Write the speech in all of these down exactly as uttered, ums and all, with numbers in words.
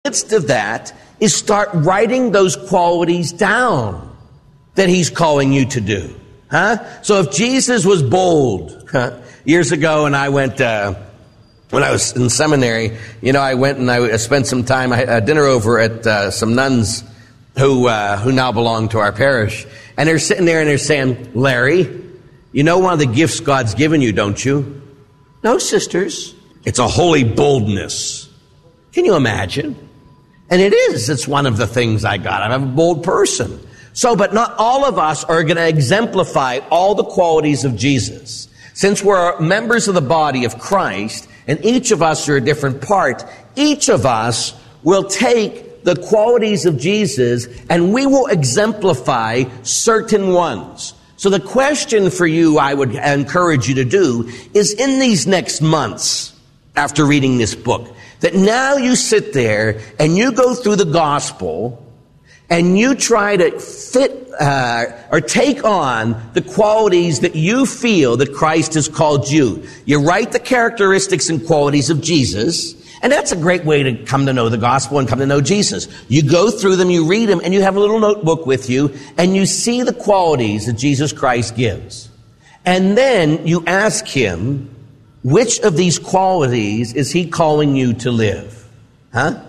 midst of that is start writing those qualities down that he's calling you to do. Huh? So if Jesus was bold, huh, years ago, and I went, uh, when I was in seminary, you know, I went and I spent some time, I had a dinner over at uh, some nuns who uh, who now belong to our parish. And they're sitting there and they're saying, Larry, you know one of the gifts God's given you, don't you? No, sisters. It's a holy boldness. Can you imagine? And it is. It's one of the things I got. I'm a bold person. So, but not all of us are going to exemplify all the qualities of Jesus. Since we're members of the body of Christ, and each of us are a different part, each of us will take the qualities of Jesus and we will exemplify certain ones. So the question for you, I would encourage you to do, is in these next months, after reading this book, that now you sit there and you go through the gospel and you try to fit uh, or take on the qualities that you feel that Christ has called you. You write the characteristics and qualities of Jesus, and that's a great way to come to know the gospel and come to know Jesus. You go through them, you read them, and you have a little notebook with you, and you see the qualities that Jesus Christ gives. And then you ask him, which of these qualities is he calling you to live? Huh?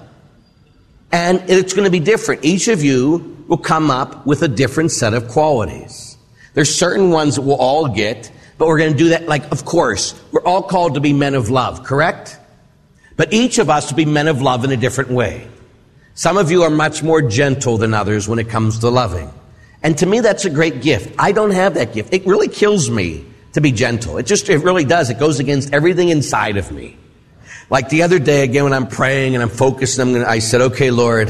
And it's going to be different. Each of you will come up with a different set of qualities. There's certain ones that we'll all get, but we're going to do that. Like, of course, we're all called to be men of love, correct? But each of us will be men of love in a different way. Some of you are much more gentle than others when it comes to loving. And to me, that's a great gift. I don't have that gift. It really kills me to be gentle. It just, it really does. It goes against everything inside of me. Like the other day, again, when I'm praying and I'm focused, I'm gonna, I said, okay, Lord.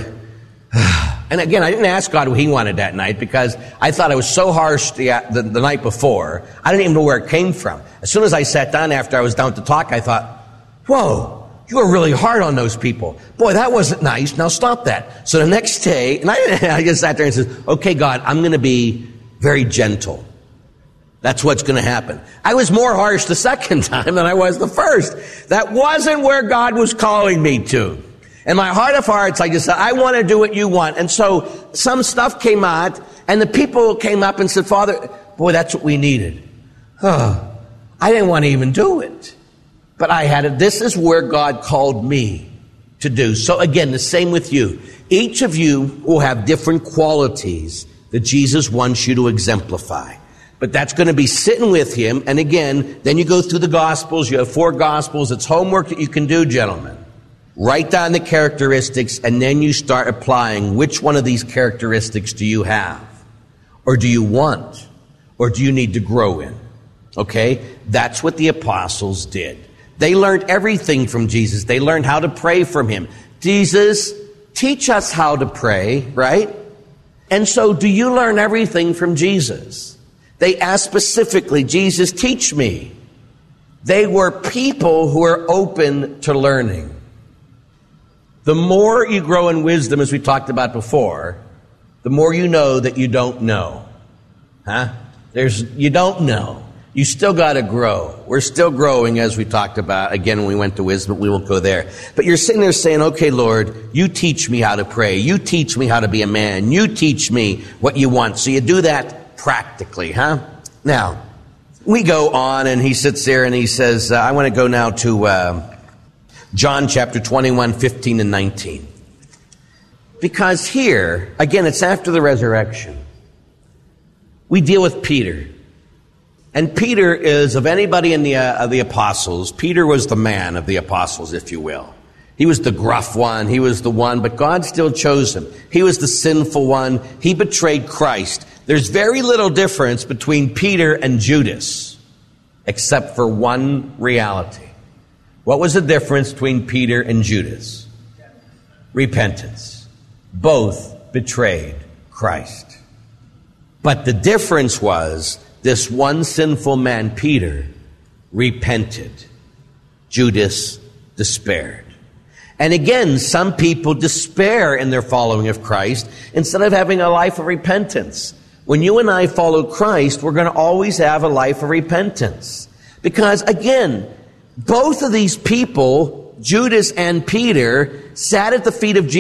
And again, I didn't ask God what he wanted that night because I thought I was so harsh the, the, the night before. I didn't even know where it came from. As soon as I sat down after I was down to talk, I thought, whoa, you were really hard on those people. Boy, that wasn't nice. Now stop that. So the next day, and I, I just sat there and said, okay, God, I'm going to be very gentle. That's what's going to happen. I was more harsh the second time than I was the first. That wasn't where God was calling me to. In my heart of hearts, I just said, I want to do what you want. And so some stuff came out, and the people came up and said, Father, boy, that's what we needed. Oh, I didn't want to even do it. But I had it. This is where God called me to do. So again, the same with you. Each of you will have different qualities that Jesus wants you to exemplify. But that's going to be sitting with him. And again, then you go through the Gospels. You have four Gospels. It's homework that you can do, gentlemen. Write down the characteristics, and then you start applying which one of these characteristics do you have? Or do you want? Or do you need to grow in? Okay? That's what the apostles did. They learned everything from Jesus. They learned how to pray from him. Jesus, teach us how to pray, right? And so do you learn everything from Jesus? They asked specifically, Jesus, teach me. They were people who are open to learning. The more you grow in wisdom, as we talked about before, the more you know that you don't know. Huh? There's, you don't know. You still got to grow. We're still growing, as we talked about. Again, when we went to wisdom, we won't go there. But you're sitting there saying, okay, Lord, you teach me how to pray. You teach me how to be a man. You teach me what you want. So you do that practically, huh? Now, we go on, and he sits there and he says, uh, I want to go now to uh, John chapter twenty-one, fifteen and nineteen. Because here, again, it's after the resurrection. We deal with Peter. And Peter is, of anybody in the, uh, of the apostles, Peter was the man of the apostles, if you will. He was the gruff one. He was the one, but God still chose him. He was the sinful one. He betrayed Christ. There's very little difference between Peter and Judas, except for one reality. What was the difference between Peter and Judas? Repentance. Both betrayed Christ. But the difference was this one sinful man, Peter, repented. Judas despaired. And again, some people despair in their following of Christ instead of having a life of repentance. When you and I follow Christ, we're going to always have a life of repentance. Because again, both of these people, Judas and Peter, sat at the feet of Jesus.